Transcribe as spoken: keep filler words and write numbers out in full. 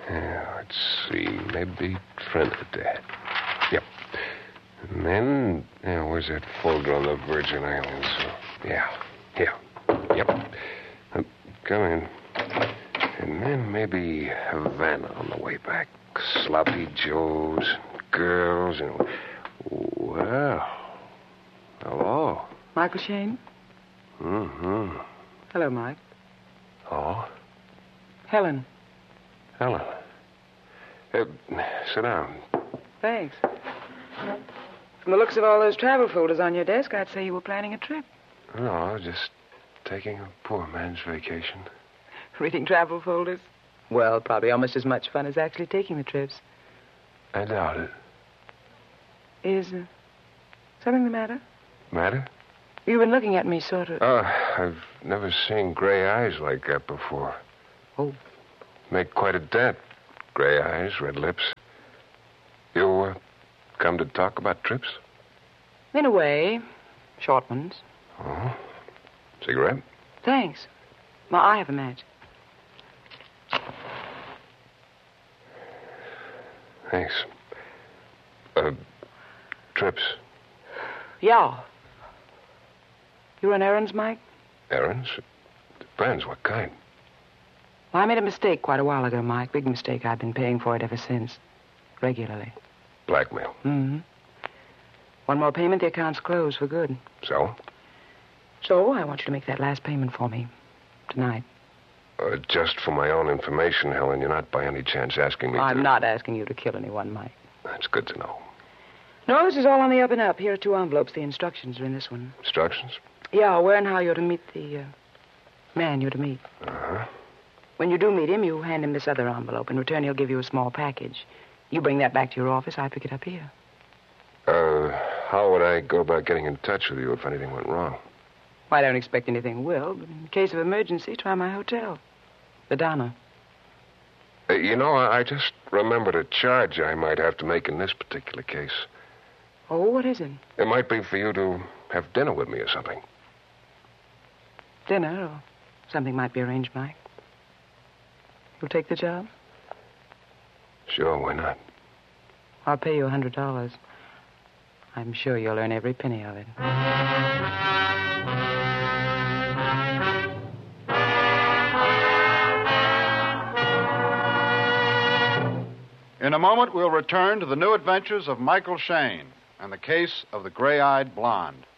Yeah, let's see. Maybe Trinidad. Yep. And then, yeah, where's that folder on the Virgin Islands? Uh, yeah, yeah, yep. Uh, come in. And then maybe Havana on the way back. Sloppy Joes, girls, and... Well, hello. Michael Shane? Mm-hmm. Hello, Mike. Oh? Helen. Helen. Uh, sit down. Thanks. From the looks of all those travel folders on your desk, I'd say you were planning a trip. No, just taking a poor man's vacation. Reading travel folders? Well, probably almost as much fun as actually taking the trips. I doubt it. Is uh, something the matter? Matter? You've been looking at me sort of... Oh, I've never seen gray eyes like that before. Oh. Make quite a dent. Gray eyes, red lips. You uh, come to talk about trips? In a way. Short ones. Oh. Cigarette? Thanks. Well, I have a match. Thanks. Uh, trips? Yeah. You run errands, Mike? Errands? Depends. What kind? Well, I made a mistake quite a while ago, Mike. Big mistake. I've been paying for it ever since. Regularly. Blackmail? Mm-hmm. One more payment, the account's closed for good. So? So, I want you to make that last payment for me. Tonight. Uh, just for my own information, Helen, you're not by any chance asking me I'm to... not asking you to kill anyone, Mike. That's good to know. No, this is all on the up and up. Here are two envelopes. The instructions are in this one. Instructions? Yeah, where and how you're to meet the uh, man you're to meet. Uh-huh. When you do meet him, you hand him this other envelope. In return, he'll give you a small package. You bring that back to your office. I pick it up here. Uh, how would I go about getting in touch with you if anything went wrong? Well, I don't expect anything will, but in case of emergency, try my hotel. The Donna. Uh, you know, I, I just remembered a charge I might have to make in this particular case. Oh, what is it? It might be for you to have dinner with me or something. Dinner or something might be arranged, Mike. You'll take the job? Sure, why not? I'll pay you a hundred dollars. I'm sure you'll earn every penny of it. In a moment, we'll return to the new adventures of Michael Shane and the case of the gray-eyed blonde.